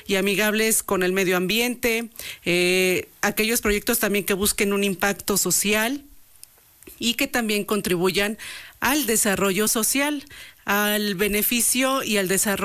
y amigables con el medio ambiente, aquellos proyectos también que busquen un impacto social y que también contribuyan al desarrollo social, al beneficio y al desarrollo